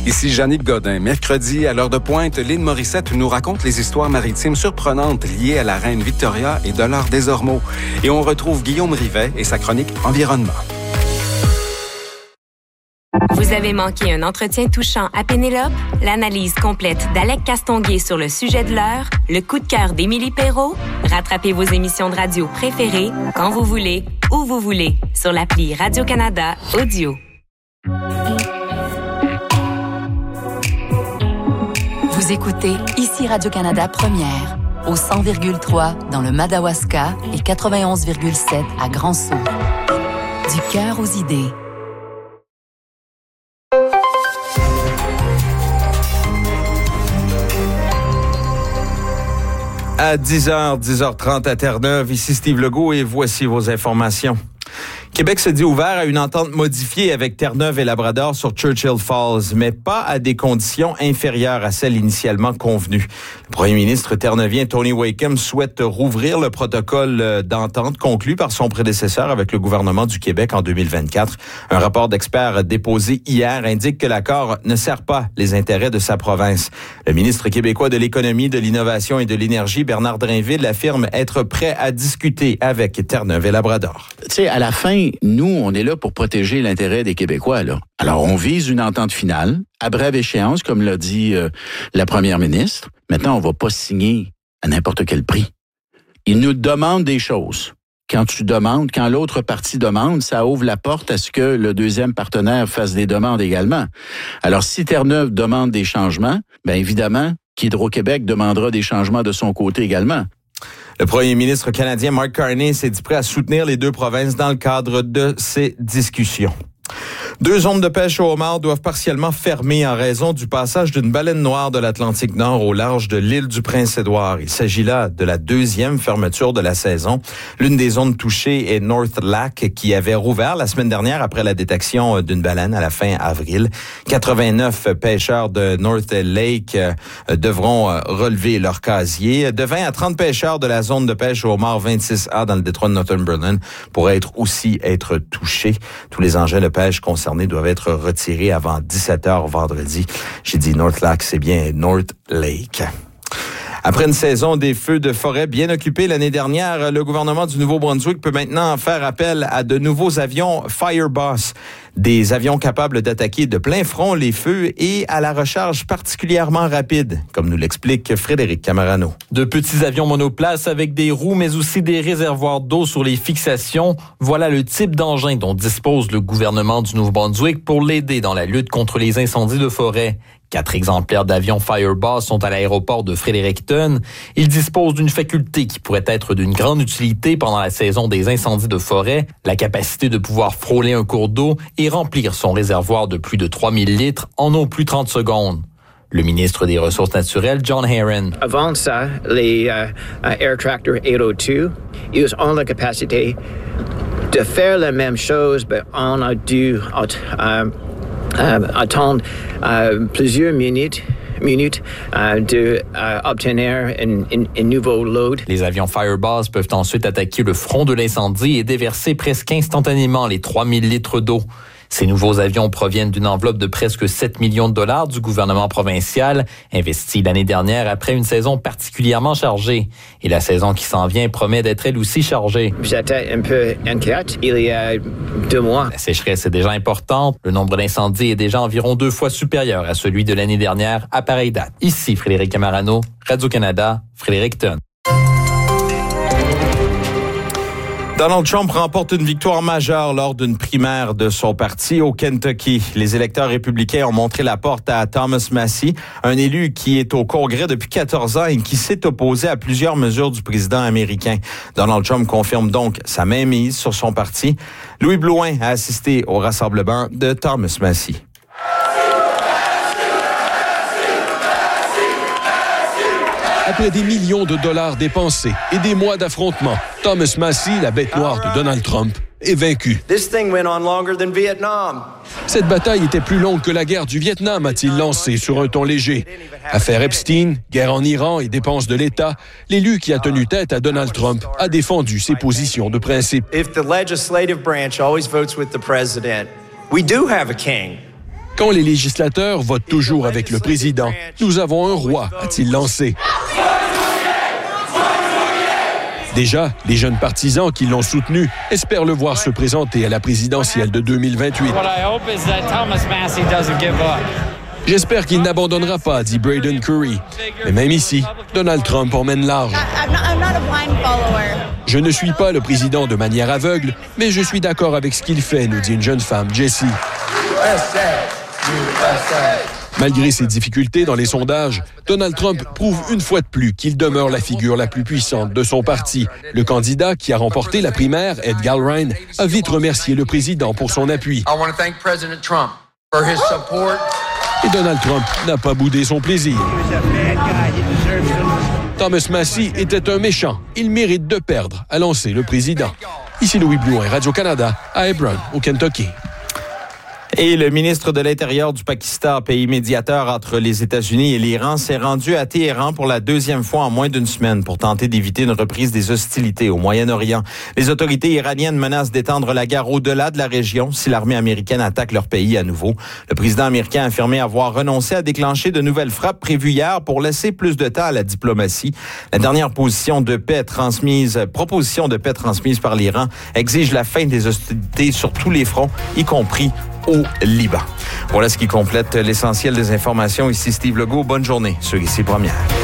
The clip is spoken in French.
Ici Jannick Godin. Mercredi, à l'heure de pointe, l'île Morissette nous raconte les histoires maritimes surprenantes liées à la reine Victoria et de l'art des Ormeaux. Et on retrouve Guillaume Rivet et sa chronique Environnement. Vous avez manqué un entretien touchant à Pénélope? L'analyse complète d'Alec Castonguay sur le sujet de l'heure? Le coup de cœur d'Émilie Perrault? Rattrapez vos émissions de radio préférées quand vous voulez, où vous voulez, sur l'appli Radio-Canada Audio. Vous écoutez ici Radio-Canada Première, au 100,3 dans le Madawaska et 91,7 à Grand-Sault. Du cœur aux idées. À 10h, 10h30 à Terre-Neuve, ici Steve Legault et voici vos informations. Québec se dit ouvert à une entente modifiée avec Terre-Neuve et Labrador sur Churchill Falls, mais pas à des conditions inférieures à celles initialement convenues. Le premier ministre terreneuvien Tony Wakeham souhaite rouvrir le protocole d'entente conclu par son prédécesseur avec le gouvernement du Québec en 2024. Un rapport d'experts déposé hier indique que l'accord ne sert pas les intérêts de sa province. Le ministre québécois de l'Économie, de l'Innovation et de l'Énergie, Bernard Drinville, affirme être prêt à discuter avec Terre-Neuve et Labrador. Tu sais, à la fin, nous, on est là pour protéger l'intérêt des Québécois, là. Alors, on vise une entente finale, à brève échéance, comme l'a dit la première ministre. Maintenant, on va pas signer à n'importe quel prix. Ils nous demandent des choses. Quand l'autre partie demande, ça ouvre la porte à ce que le deuxième partenaire fasse des demandes également. Alors, si Terre-Neuve demande des changements, bien évidemment qu'Hydro-Québec demandera des changements de son côté également. Le premier ministre canadien Mark Carney s'est dit prêt à soutenir les deux provinces dans le cadre de ces discussions. 2 zones de pêche au homard doivent partiellement fermer en raison du passage d'une baleine noire de l'Atlantique Nord au large de l'île du Prince-Édouard. Il s'agit là de la 2e fermeture de la saison. L'une des zones touchées est North Lac, qui avait rouvert la semaine dernière après la détection d'une baleine à la fin avril. 89 pêcheurs de North Lake devront relever leur casier. De 20 à 30 pêcheurs de la zone de pêche au homard 26A dans le détroit de Northumberland pourraient être touchés. Tous les engins de pêche concernés doivent être retirés avant 17h vendredi. J'ai dit North Lake, c'est bien North Lake. Après une saison des feux de forêt bien occupée l'année dernière, le gouvernement du Nouveau-Brunswick peut maintenant faire appel à de nouveaux avions Fireboss, des avions capables d'attaquer de plein front les feux et à la recharge particulièrement rapide, comme nous l'explique Frédéric Camarano. De petits avions monoplaces avec des roues, mais aussi des réservoirs d'eau sur les fixations, voilà le type d'engin dont dispose le gouvernement du Nouveau-Brunswick pour l'aider dans la lutte contre les incendies de forêt. 4 exemplaires d'avions Fireboss sont à l'aéroport de Fredericton. Ils disposent d'une faculté qui pourrait être d'une grande utilité pendant la saison des incendies de forêt, la capacité de pouvoir frôler un cours d'eau et remplir son réservoir de plus de 3000 litres en non plus 30 secondes. Le ministre des Ressources naturelles, John Herron. Avant ça, les Air Tractor 802, ils ont la capacité de faire la même chose, mais on a dû attendre plusieurs minutes d'obtenir un nouveau load. Les avions Fireboss peuvent ensuite attaquer le front de l'incendie et déverser presque instantanément les 3000 litres d'eau. Ces nouveaux avions proviennent d'une enveloppe de presque 7 millions de dollars du gouvernement provincial, investi l'année dernière après une saison particulièrement chargée. Et la saison qui s'en vient promet d'être elle aussi chargée. J'étais un peu inquiète il y a 2 mois. La sécheresse est déjà importante. Le nombre d'incendies est déjà environ 2 fois supérieur à celui de l'année dernière à pareille date. Ici Frédéric Camarano, Radio-Canada, Fredericton. Donald Trump remporte une victoire majeure lors d'une primaire de son parti au Kentucky. Les électeurs républicains ont montré la porte à Thomas Massie, un élu qui est au Congrès depuis 14 ans et qui s'est opposé à plusieurs mesures du président américain. Donald Trump confirme donc sa mainmise sur son parti. Louis Blouin a assisté au rassemblement de Thomas Massie. Après des millions de dollars dépensés et des mois d'affrontements, Thomas Massie, la bête noire de Donald Trump, est vaincu. Cette bataille était plus longue que la guerre du Vietnam, a-t-il lancé sur un ton léger. Affaire Epstein, guerre en Iran et dépenses de l'État, l'élu qui a tenu tête à Donald Trump a défendu ses positions de principe. If the legislative branch always votes with the president, we do have a king. Quand les législateurs votent toujours avec le président, nous avons un roi, a-t-il lancé. Déjà, les jeunes partisans qui l'ont soutenu espèrent le voir se présenter à la présidentielle de 2028. J'espère qu'il n'abandonnera pas, dit Braden Curry. Mais même ici, Donald Trump emmène large. Je ne suis pas le président de manière aveugle, mais je suis d'accord avec ce qu'il fait, nous dit une jeune femme, Jessie. Malgré ses difficultés dans les sondages, Donald Trump prouve une fois de plus qu'il demeure la figure la plus puissante de son parti. Le candidat qui a remporté la primaire, Ed Galbraith, a vite remercié le président pour son appui. Et Donald Trump n'a pas boudé son plaisir. Thomas Massie était un méchant. Il mérite de perdre, a lancé le président. Ici Louis Blouin, Radio-Canada, à Hebron, au Kentucky. Et le ministre de l'Intérieur du Pakistan, pays médiateur entre les États-Unis et l'Iran, s'est rendu à Téhéran pour la deuxième fois en moins d'une semaine pour tenter d'éviter une reprise des hostilités au Moyen-Orient. Les autorités iraniennes menacent d'étendre la guerre au-delà de la région si l'armée américaine attaque leur pays à nouveau. Le président américain a affirmé avoir renoncé à déclencher de nouvelles frappes prévues hier pour laisser plus de temps à la diplomatie. La dernière proposition de paix transmise par l'Iran exige la fin des hostilités sur tous les fronts, y compris au Liban. Voilà ce qui complète l'essentiel des informations. Ici Steve Legault. Bonne journée sur Ici Première.